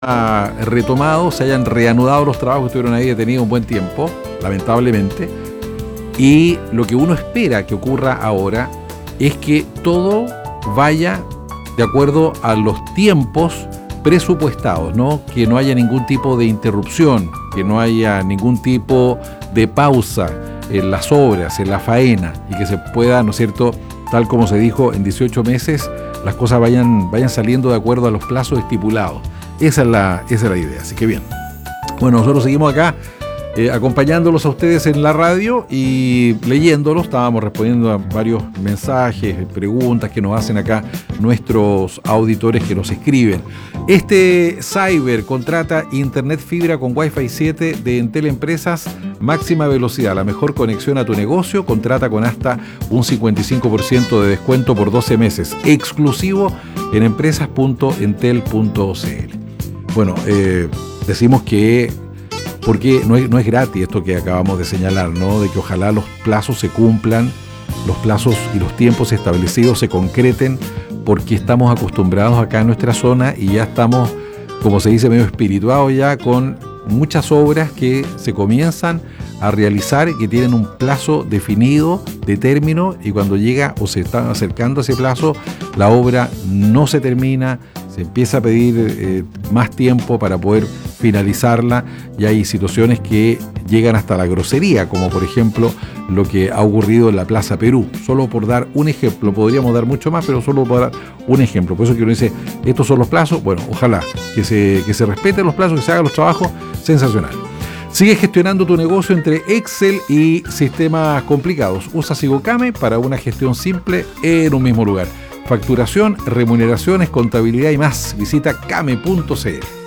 retomado, se hayan reanudado los trabajos que estuvieron ahí detenidos un buen tiempo, lamentablemente. Y lo que uno espera que ocurra ahora es que todo vaya de acuerdo a los tiempos presupuestados, ¿no? Que no haya ningún tipo de interrupción, que no haya ningún tipo de pausa en las obras, en la faena, y que se pueda, ¿no es cierto?, tal como se dijo, en 18 meses las cosas vayan saliendo de acuerdo a los plazos estipulados. Esa es la idea, así que bien. Bueno, nosotros seguimos acá acompañándolos a ustedes en la radio y leyéndolos. Estábamos respondiendo a varios mensajes, preguntas que nos hacen acá nuestros auditores que nos escriben. Cyber contrata internet fibra con Wi-Fi 7 de Entel Empresas, máxima velocidad, la mejor conexión a tu negocio. Contrata con hasta un 55% de descuento por 12 meses, exclusivo en empresas.entel.cl. Bueno, decimos que porque no es gratis esto que acabamos de señalar, ¿no? De que ojalá los plazos se cumplan, los plazos y los tiempos establecidos se concreten, porque estamos acostumbrados acá en nuestra zona y ya estamos, como se dice, medio espirituados ya con muchas obras que se comienzan a realizar y que tienen un plazo definido de término, y cuando llega o se está acercando a ese plazo, la obra no se termina, se empieza a pedir más tiempo para poder finalizarla, y hay situaciones que llegan hasta la grosería, como por ejemplo lo que ha ocurrido en la Plaza Perú, solo por dar un ejemplo. Podríamos dar mucho más, pero solo por dar un ejemplo. Por eso que uno dice, estos son los plazos. Bueno, ojalá que se respeten los plazos, que se hagan los trabajos. Sensacional. Sigue gestionando tu negocio entre Excel y sistemas complicados. Usa Sigocame para una gestión simple en un mismo lugar. Facturación, remuneraciones, contabilidad y más. Visita came.cl.